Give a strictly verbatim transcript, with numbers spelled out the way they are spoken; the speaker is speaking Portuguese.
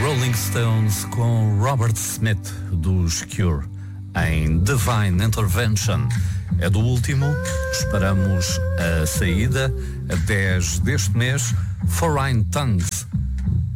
Rolling Stones com Robert Smith dos Cure em Divine Intervention. É do último, esperamos a saída a dez deste mês, Foreign Tongues